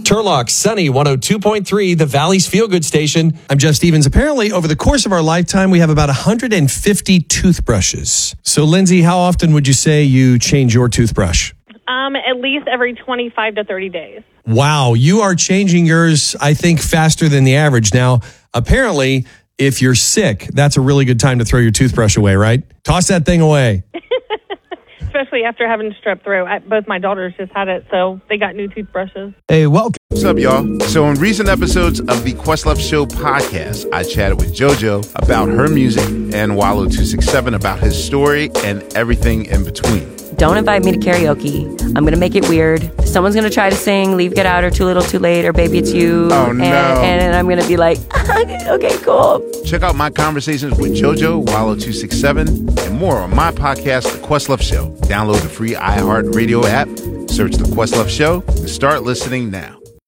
Turlock, Sunny 102.3, the Valley's feel-good station. I'm Jeff Stevens. Apparently, over the course of our lifetime, we have about 150 toothbrushes. So, Lindsay, how often would you say you change your toothbrush? At least every 25 to 30 days. Wow, you are changing yours, I think, faster than the average. Now, apparently, if you're sick, that's a really good time to throw your toothbrush away, right? Toss that thing away. Especially after having strep throat. Both my daughters just had it, so they got new toothbrushes. Hey, welcome. What's up, y'all? So in recent episodes of the Questlove Show podcast, I chatted with JoJo about her music and Wallow267 about his story and everything in between. Don't invite me to karaoke. I'm going to make it weird. Someone's going to try to sing Leave, Get Out, or Too Little, Too Late, or Baby It's You. Oh, no. And I'm going to be like, okay, cool. Check out my conversations with JoJo, Wallow267, and more on my podcast, The Questlove Show. Download the free iHeartRadio app, search The Questlove Show, and start listening now.